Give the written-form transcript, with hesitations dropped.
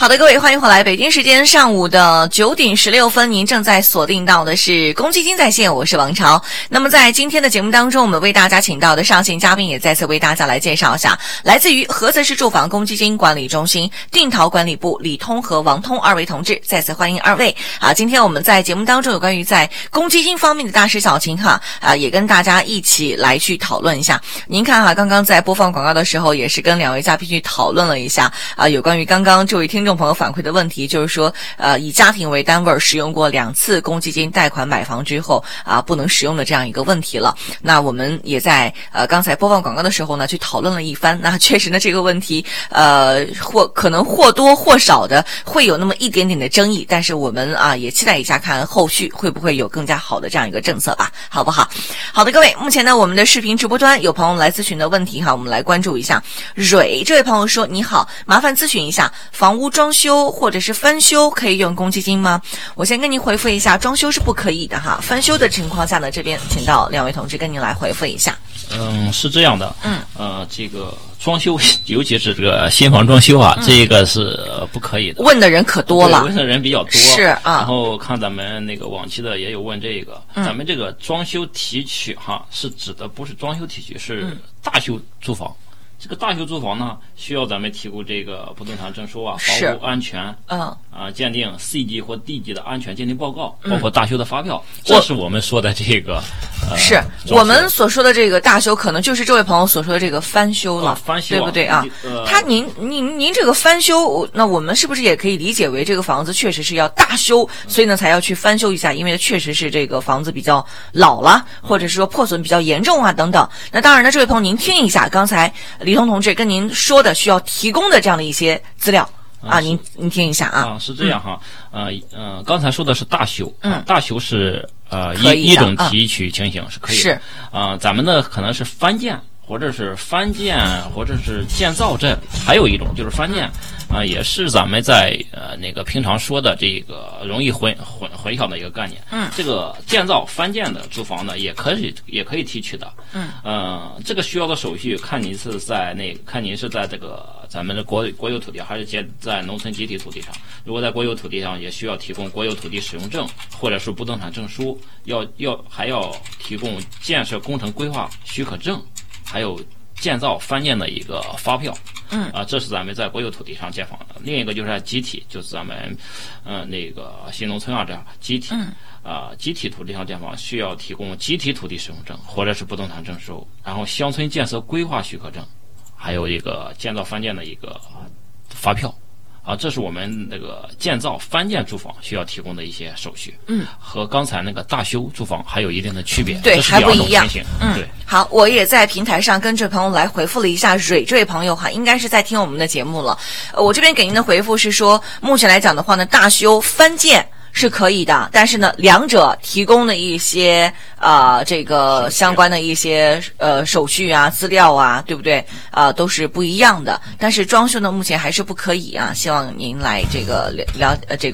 好的，各位，欢迎回来。北京时间上午的9点16分，您正在锁定到的是公积金在线，我是王潮。那么在今天的节目当中，我们为大家请到的上线嘉宾也再次为大家来介绍一下，来自于菏泽市住房公积金管理中心定陶管理部李通和王通二位同志，再次欢迎二位。今天我们在节目当中有关于在公积金方面的大事小情也跟大家一起来去讨论一下。您看刚刚在播放广告的时候，也是跟两位嘉宾去讨论了一下有关于刚刚这位听众朋友反馈的问题，就是说以家庭为单位使用过2次公积金贷款买房之后不能使用的这样一个问题了。那我们也在刚才播放广告的时候呢去讨论了一番。那确实呢这个问题可能或多或少的会有那么一点点的争议，但是我们也期待一下看后续会不会有更加好的这样一个政策吧，好不好？好的，各位，目前呢我们的视频直播端有朋友来咨询的问题我们来关注一下。蕊这位朋友说，你好，麻烦咨询一下，房屋装修或者是翻修可以用公积金吗？我先跟您回复一下，装修是不可以的翻修的情况下呢，这边请到两位同志跟您来回复一下。 是这样的，这个装修，尤其是这个新房装修这个是不可以的。 问的人可多了， 问的人比较多， 是然后看咱们那个往期的也有问这个，咱们这个装修提取是指的不是装修提取，是大修租房。这个大修租房呢，需要咱们提供这个不动产证书房屋安全鉴定 C 级或 D 级的安全鉴定报告，包括大修的发票。这是我们说的这个是我们所说的这个大修，可能就是这位朋友所说的这个翻修了， 翻修对不对您这个翻修，那我们是不是也可以理解为这个房子确实是要大修，所以呢才要去翻修一下，因为确实是这个房子比较老了，或者是说破损比较严重等等。那当然呢，这位朋友您听一下刚才李通同志跟您说的需要提供的这样的一些资料您听一下是这样刚才说的是大修，大修是一种提取情形是可以的， 是咱们的可能是翻建或者是翻建或者是建造，这还有一种就是翻建也是咱们在那个平常说的这个容易混淆的一个概念。这个建造翻建的租房呢也可以提取的。这个需要的手续看您是在这个咱们的国有土地还是在农村集体土地上。如果在国有土地上，也需要提供国有土地使用证或者是不动产证书，还要提供建设工程规划许可证，还有建造翻建的一个发票。这是咱们在国有土地上建房的。另一个就是集体，就是咱们那个新农村这样集体集体土地上建房需要提供集体土地使用证或者是不动产证书，然后乡村建设规划许可证，还有一个建造翻建的一个发票。这是我们那个建造翻建住房需要提供的一些手续。和刚才那个大修住房还有一定的区别， 对，还不一样。 对， 好，我也在平台上跟这位朋友来回复了一下。蕊这位朋友应该是在听我们的节目了。我这边给您的回复是说，目前来讲的话呢，大修翻建是可以的，但是呢，两者提供的一些这个相关的一些手续资料对不对都是不一样的。但是装修呢，目前还是不可以希望您来这个这个